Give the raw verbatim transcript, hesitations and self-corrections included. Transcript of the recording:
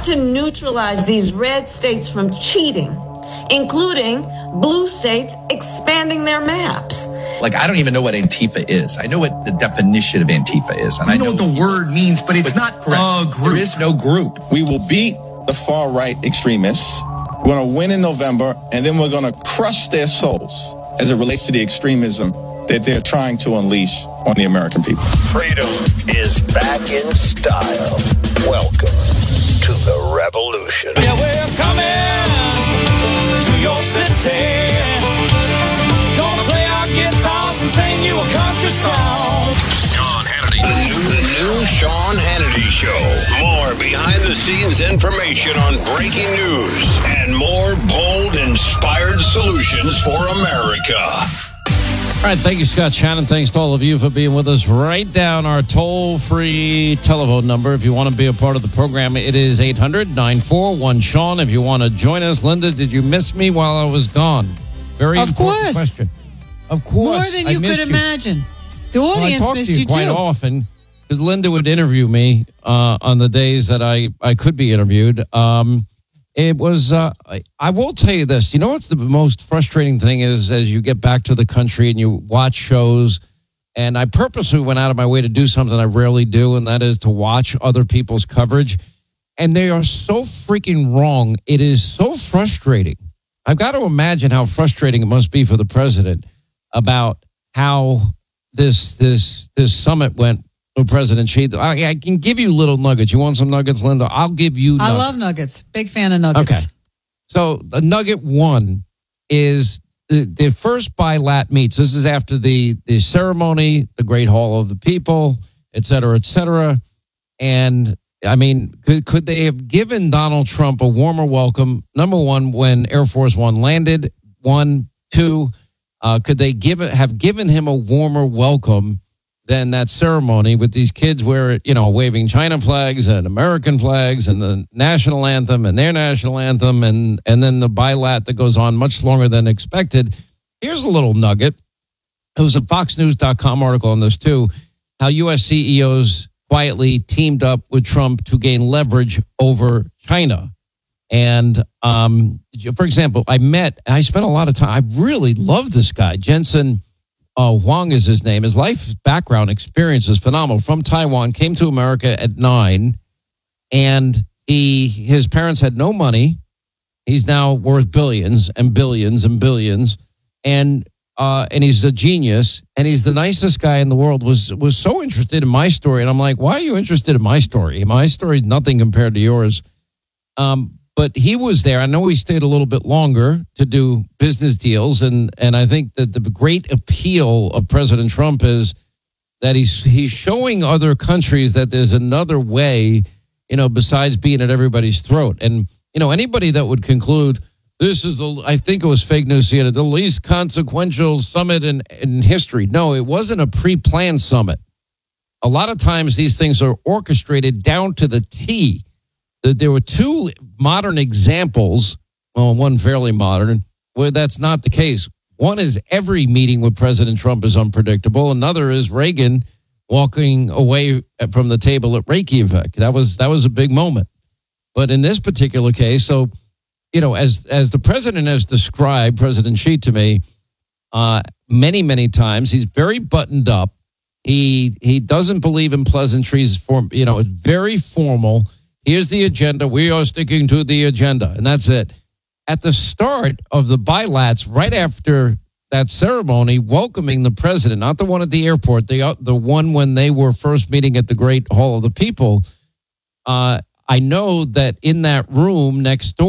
to neutralize these red states from cheating, including blue states expanding their maps. Like, I don't even know what Antifa is. I know what the definition of Antifa is. And I know, know what the word means, but it's but not correct. a group. There is no group. We will beat the far-right extremists. We're going to win in November, and then we're going to crush their souls as it relates to the extremism that they're trying to unleash on the American people. Freedom is back in style. Welcome to the revolution. Yeah, we're coming to your city. Gonna play our guitars and sing you a country song. Sean Hannity. The new, the new Sean Hannity Show. More behind-the-scenes information on breaking news and more bold, inspired solutions for America. All right, thank you, Scott Shannon. Thanks to all of you for being with us. Write down our toll-free telephone number if you want to be a part of the program. It is eight hundred, nine four one, Sean. If you want to join us. Linda, did you miss me while I was gone? Very of important course. question. Of course. More than I you missed could imagine. The audience well, I missed to you, you quite too. often because Linda would interview me uh, on the days that I, I could be interviewed. Um, it was, uh, I, I will tell you this. You know what's the most frustrating thing is as you get back to the country and you watch shows, and I purposely went out of my way to do something I rarely do, and that is to watch other people's coverage. And they are so freaking wrong. It is so frustrating. I've got to imagine how frustrating it must be for the president about how this this this summit went with President Xi. I, I can give you little nuggets. You want some nuggets, Linda? I'll give you nuggets. I love nuggets. Big fan of nuggets. Okay. So the nugget one is the, the first bilat meets. This is after the, the ceremony, the Great Hall of the People, et cetera, et cetera. And, I mean, could, could they have given Donald Trump a warmer welcome? Number one, when Air Force One landed. One, two, uh, could they give it, have given him a warmer welcome than that ceremony with these kids where, you know, waving China flags and American flags and the national anthem and their national anthem and, and then the bilat that goes on much longer than expected. Here's a little nugget. It was a Fox News dot com article on this too, how U S C E Os quietly teamed up with Trump to gain leverage over China. And, um, for example, I met, I spent a lot of time, I really love this guy, Jensen Uh, Huang is his name. His life background experience is phenomenal. From Taiwan, came to America at nine, and he his parents had no money. He's now worth billions and billions and billions, and uh, and he's a genius, and he's the nicest guy in the world. Was was so interested in my story, and I'm like, why are you interested in my story? My story is nothing compared to yours. Um, But he was there. I know he stayed a little bit longer to do business deals, and, and I think that the great appeal of President Trump is that he's he's showing other countries that there's another way, you know, besides being at everybody's throat. And you know, anybody that would conclude this is, a, I think it was fake news, you know, the least consequential summit in in history. No, it wasn't a pre-planned summit. A lot of times these things are orchestrated down to the T. There were two modern examples, well, one fairly modern, where that's not the case. One is every meeting with President Trump is unpredictable. Another is Reagan walking away from the table at Reykjavik. That was that was a big moment. But in this particular case, so, you know, as as the president has described, President Xi to me, uh, many, many times, he's very buttoned up. He he doesn't believe in pleasantries. For, you know, it's very formal. Here's the agenda. We are sticking to the agenda, and that's it. At the start of the bilats, right after that ceremony, welcoming the president, not the one at the airport, the the one when they were first meeting at the Great Hall of the People, uh, I know that in that room next door,